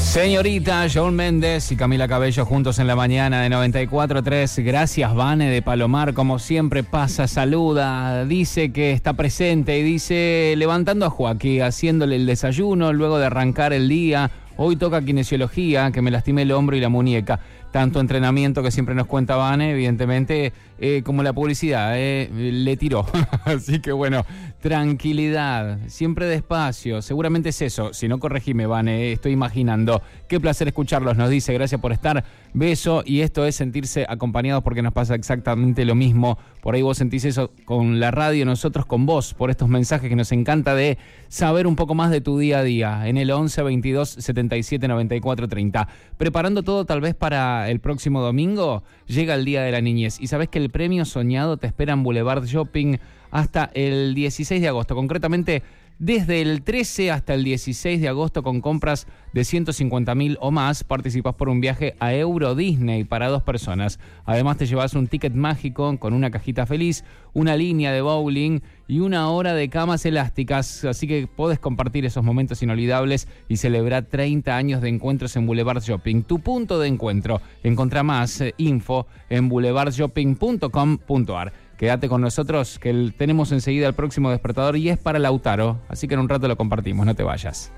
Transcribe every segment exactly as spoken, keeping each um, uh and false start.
Señorita, Shawn Mendes y Camila Cabello juntos en la mañana de noventa y cuatro tres. Gracias, Vane de Palomar, como siempre pasa, saluda, dice que está presente y dice levantando a Joaquín, haciéndole el desayuno luego de arrancar el día. Hoy toca kinesiología, que me lastimé el hombro y la muñeca. Tanto entrenamiento que siempre nos cuenta Vane, evidentemente, eh, como la publicidad, eh, le tiró. Así que bueno, tranquilidad, siempre despacio. Seguramente es eso. Si no, corregime, Vane, eh, estoy imaginando. Qué placer escucharlos, nos dice. Gracias por estar. Beso. Y esto es sentirse acompañados porque nos pasa exactamente lo mismo. Por ahí vos sentís eso con la radio, nosotros con vos, por estos mensajes que nos encanta de saber un poco más de tu día a día. En el once veintidós setenta y siete noventa y cuatro treinta. Preparando todo tal vez para el próximo domingo, llega el Día de la Niñez. Y sabés que el premio soñado te espera en Boulevard Shopping hasta el dieciséis de agosto. Concretamente, desde el trece hasta el dieciséis de agosto, con compras de ciento cincuenta mil o más, participás por un viaje a Euro Disney para dos personas. Además, te llevas un ticket mágico con una cajita feliz, una línea de bowling y una hora de camas elásticas. Así que podés compartir esos momentos inolvidables y celebrar treinta años de encuentros en Boulevard Shopping. Tu punto de encuentro. Encontrá más eh, info en boulevard shopping punto com punto a r. Quédate con nosotros, que el, tenemos enseguida el próximo despertador y es para Lautaro. Así que en un rato lo compartimos, no te vayas.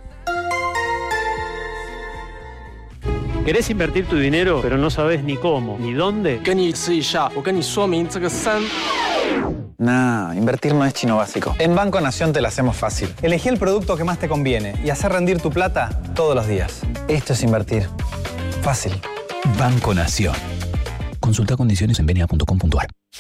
¿Querés invertir tu dinero, pero no sabes ni cómo, ni dónde? Nah, invertir no es chino básico. En Banco Nación te lo hacemos fácil. Elegí el producto que más te conviene y hacer rendir tu plata todos los días. Esto es invertir. Fácil. Banco Nación. Consulta condiciones en b n a punto com punto a r.